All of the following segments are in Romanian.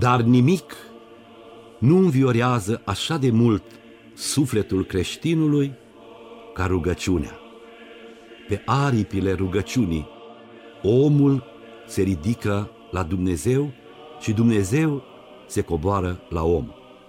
Dar nimic nu înviorează așa de mult sufletul creștinului ca rugăciunea. Pe aripile rugăciunii, omul se ridică la Dumnezeu și Dumnezeu se coboară la om.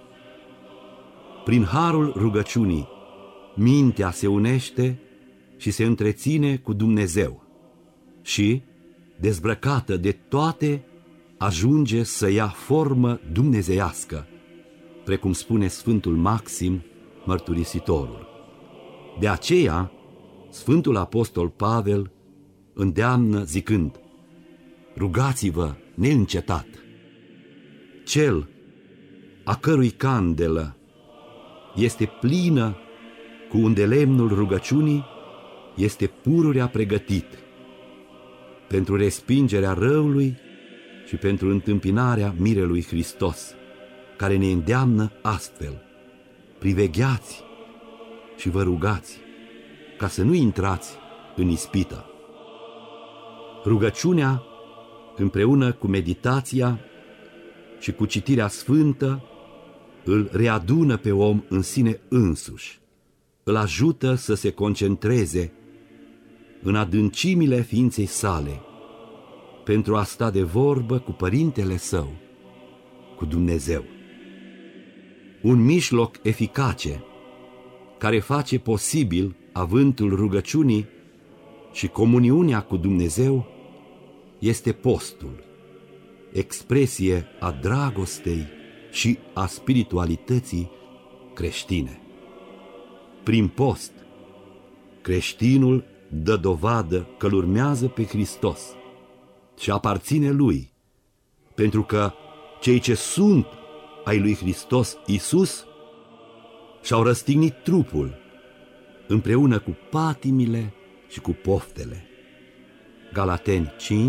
Prin harul rugăciunii, mintea se unește și se întreține cu Dumnezeu și, dezbrăcată de toate, ajunge să ia formă dumnezeiască, precum spune Sfântul Maxim, mărturisitorul. De aceea, Sfântul Apostol Pavel îndeamnă zicând: rugați-vă neîncetat. Cel a cărui candelă este plină cu îndelemnul rugăciunii este pururea pregătit pentru respingerea răului și pentru întâmpinarea mirelui Hristos, care ne îndeamnă astfel: privegheați și vă rugați ca să nu intrați în ispită. Rugăciunea, împreună cu meditația și cu citirea sfântă, îl readună pe om în sine însuși, îl ajută să se concentreze în adâncimile ființei sale pentru a sta de vorbă cu Părintele Său, cu Dumnezeu. Un mijloc eficace care face posibil avântul rugăciunii și comuniunea cu Dumnezeu este postul, expresie a dragostei și a spiritualității creștine. Prin post, creștinul dă dovadă că îl urmează pe Hristos și aparține lui, pentru că cei ce sunt ai lui Hristos Iisus și-au răstignit trupul împreună cu patimile și cu poftele. Galateni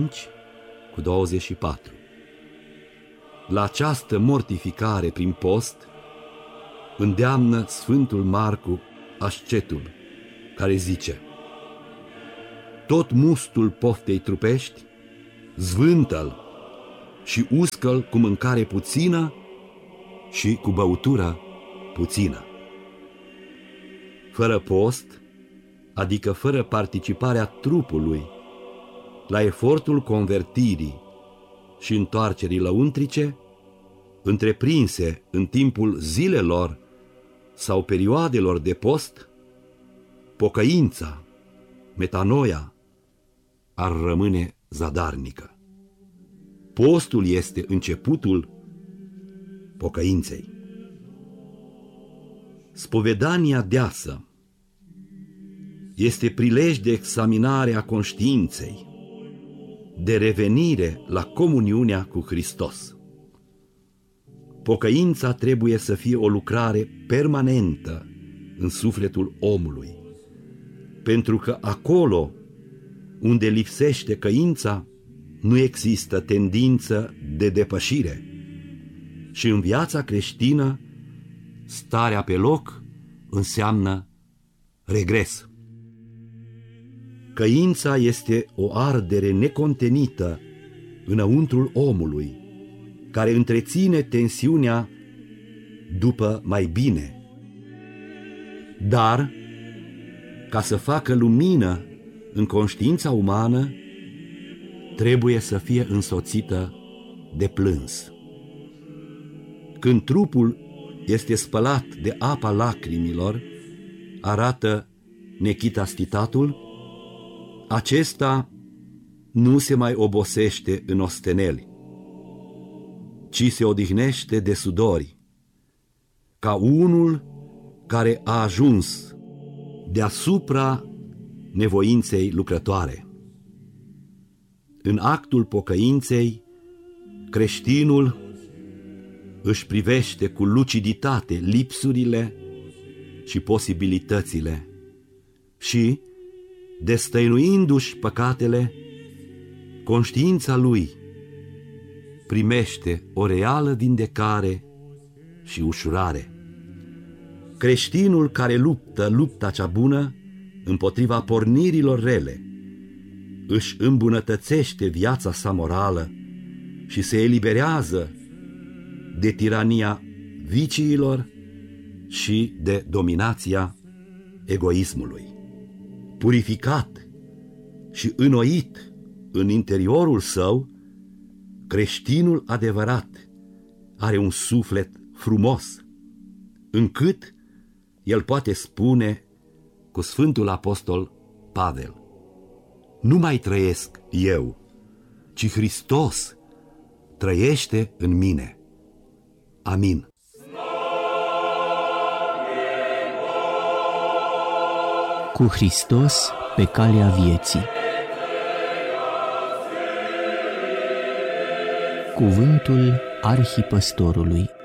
5:24. La această mortificare prin post îndeamnă Sfântul Marcu Ascetul, care zice: tot mustul poftei trupești zvântă-l și uscă-l cu mâncare puțină și cu băutură puțină. Fără post, adică fără participarea trupului la efortul convertirii și întoarcerii lăuntrice, întreprinse în timpul zilelor sau perioadelor de post, pocăința, metanoia, ar rămâne zadarnică. Postul este începutul pocăinței. Spovedania deasă este prilej de examinare a conștiinței, de revenire la comuniunea cu Hristos. Pocăința trebuie să fie o lucrare permanentă în sufletul omului, pentru că acolo unde lipsește căința, nu există tendință de depășire și în viața creștină starea pe loc înseamnă regres. Căința este o ardere necontenită înăuntrul omului, care întreține tensiunea după mai bine. Dar, ca să facă lumină în conștiința umană, trebuie să fie însoțită de plâns. Când trupul este spălat de apa lacrimilor, arată Nechita Stitatul, acesta nu se mai obosește în osteneli, ci se odihnește de sudori, ca unul care a ajuns deasupra nevoinței lucrătoare. În actul pocăinței, creștinul își privește cu luciditate lipsurile și posibilitățile și, destăinuindu-și păcatele, conștiința lui primește o reală vindecare și ușurare. Creștinul care luptă lupta cea bună împotriva pornirilor rele își îmbunătățește viața sa morală și se eliberează de tirania viciilor și de dominația egoismului. Purificat și înnoit în interiorul său, creștinul adevărat are un suflet frumos, încât el poate spune cu Sfântul Apostol Pavel: nu mai trăiesc eu, ci Hristos trăiește în mine. Amin. Cu Hristos pe calea vieții. Cuvântul Arhipăstorului.